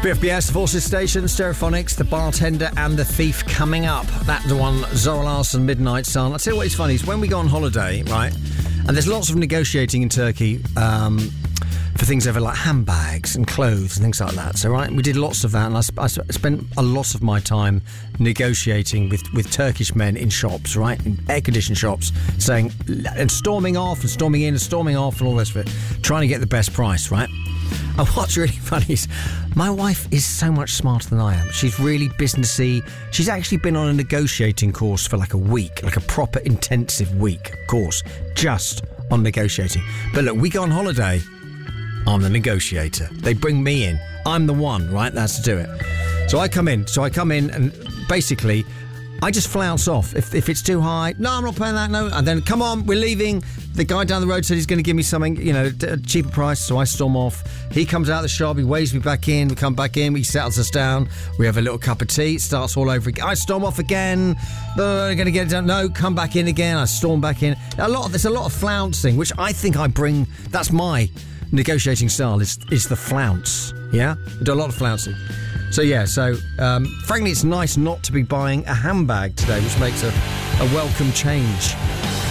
BFBS, Forces Station, Stereophonics, The Bartender and The Thief coming up. That's the one, Zora Larsson, Midnight Sun. I'll tell you what is funny is when we go on holiday, right, and there's lots of negotiating in Turkey for things over like handbags and clothes and things like that. So, right, we did lots of that, and I spent a lot of my time negotiating with Turkish men in shops, right, in air-conditioned shops, saying, and storming off and storming in and storming off and all this, but trying to get the best price, right? And what's really funny is my wife is so much smarter than I am. She's really businessy. She's actually been on a negotiating course for like a week, like a proper intensive week course, just on negotiating. But look, we go on holiday, I'm the negotiator. They bring me in. I'm the one, right? That's to do it. So I come in and basically I just flounce off. If it's too high, no, I'm not paying that, no. And then, come on, we're leaving. The guy down the road said he's going to give me something, a cheaper price, so I storm off. He comes out of the shop, he waves me back in, we come back in, he settles us down, we have a little cup of tea, it starts all over again. I storm off again, I'm going to get it done, no, come back in again, I storm back in. There's a lot of flouncing, which I think I bring, that's my negotiating style, is the flounce, yeah? I do a lot of flouncing. So frankly, it's nice not to be buying a handbag today, which makes a welcome change.